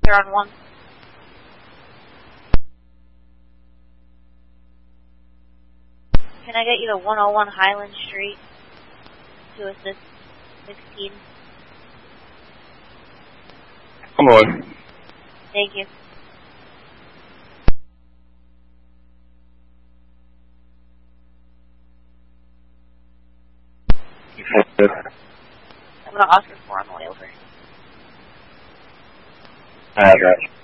You're on 1. Can I get you to 101 Highland Street to assist 16? Come on. Thank you. I'm going to Oscar 4 on the way over. I got you.